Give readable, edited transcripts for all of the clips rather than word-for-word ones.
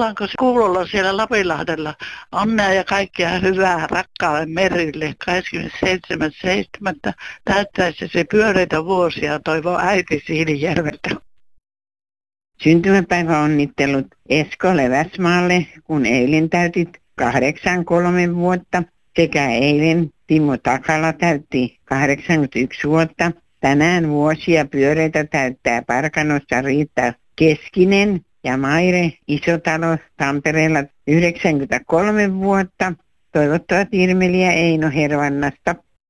Ollaanko kuulolla siellä Lapinlahdella? Onnea ja kaikkea hyvää rakkaalle Merille. 27.7. täyttäisi se pyöreitä vuosia, toivoo äiti Siilijärveltä. Syntymäpäiväonnittelut Esko Leväsmaalle, kun eilen täytit 83 vuotta. Sekä eilen Timo Takala täytti 81 vuotta. Tänään vuosia pyöreitä täyttää Parkanossa Riitta Keskinen ja Maire Isotalo Tampereella 93 vuotta. Toivottavat Irmeliä Eino Hervannasta.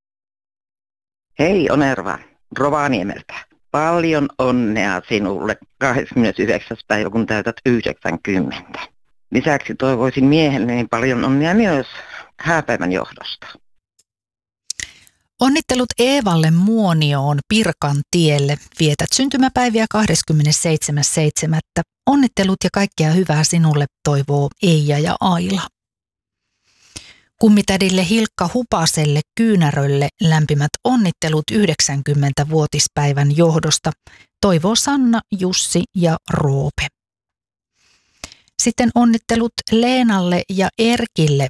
Hei Onerva, Rovaniemeltä. Paljon onnea sinulle 29. päivä, kun täytät 90. Lisäksi toivoisin miehelleni paljon onnea myös hääpäivän johdosta. Onnittelut Eevalle Muonioon Pirkan tielle. Vietät syntymäpäiviä 27.7. Onnittelut ja kaikkea hyvää sinulle toivoo Eija ja Aila. Kummitädille Hilkka Hupaselle Kyynärölle lämpimät onnittelut 90-vuotispäivän johdosta. Toivoo Sanna, Jussi ja Roope. Sitten onnittelut Leenalle ja Erkille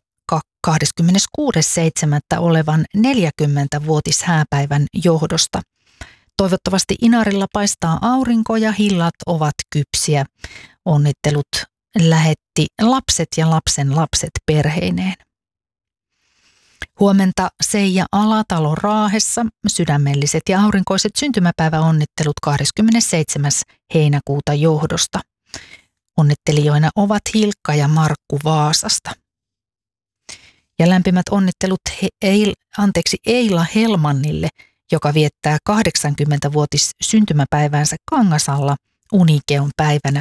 26.7. olevan 40-vuotishääpäivän johdosta. Toivottavasti Inarilla paistaa aurinko ja hillat ovat kypsiä. Onnittelut lähetti lapset ja lapsen lapset perheineen. Huomenta Seija Alatalo Raahessa. Sydämelliset ja aurinkoiset syntymäpäiväonnittelut 27. heinäkuuta johdosta. Onnittelijoina ovat Hilkka ja Markku Vaasasta. Ja lämpimät onnittelut Eila Helmannille, joka viettää 80-vuotis syntymäpäiväänsä Kangasalla Unikeon päivänä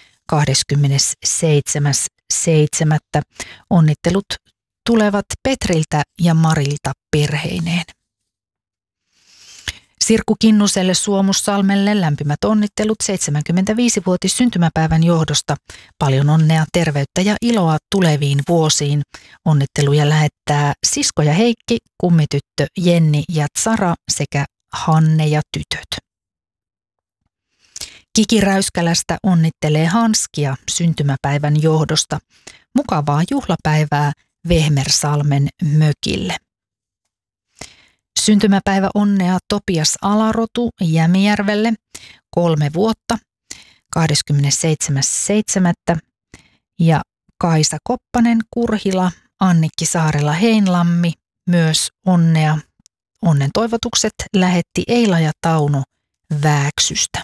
27.7. Onnittelut tulevat Petriltä ja Marilta perheineen. Sirkku Kinnuselle Suomussalmelle lämpimät onnittelut 75-vuotis syntymäpäivän johdosta. Paljon onnea, terveyttä ja iloa tuleviin vuosiin. Onnitteluja lähettää sisko ja Heikki, kummityttö Jenni ja Sara sekä Hanne ja tytöt. Kiki Räyskälästä onnittelee Hanskia syntymäpäivän johdosta. Mukavaa juhlapäivää Vehmersalmen mökille. Syntymäpäivä onnea Topias Alarotu Jämijärvelle 3 vuotta 27.7. ja Kaisa Koppanen Kurhila, Annikki Saarela Heinlammi myös onnea. Onnen toivotukset lähetti Eila ja Tauno Vääksystä.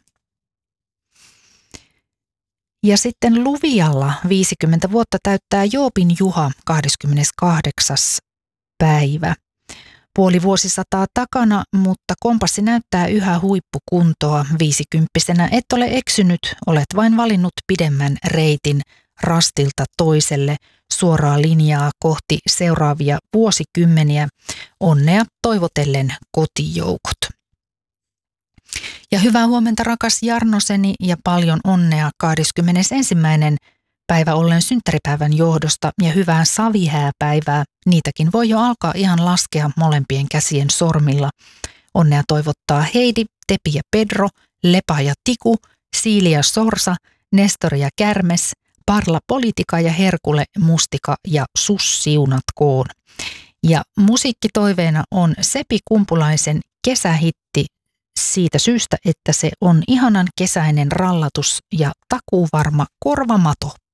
Ja sitten Luvialla 50 vuotta täyttää Joopin Juha 28. päivä. Puoli vuosisataa takana, mutta kompassi näyttää yhä huippukuntoa. 50-vuotiaana et ole eksynyt, olet vain valinnut pidemmän reitin rastilta toiselle suoraa linjaa kohti seuraavia vuosikymmeniä. Onnea toivotellen kotijoukot. Ja hyvää huomenta rakas Jarnoseni ja paljon onnea 21. päivä ollen synttäripäivän johdosta ja hyvää savihääpäivää. Niitäkin voi jo alkaa ihan laskea molempien käsien sormilla. Onnea toivottaa Heidi, Tepi ja Pedro, Lepa ja Tiku, Siili ja Sorsa, Nestori ja Kärmes, Parla Politika ja Herkule Mustika ja Sus siunatkoon. Ja musiikkitoiveena on Sepi Kumpulaisen kesähitti siitä syystä, että se on ihanan kesäinen rallatus ja takuuvarma korvamato.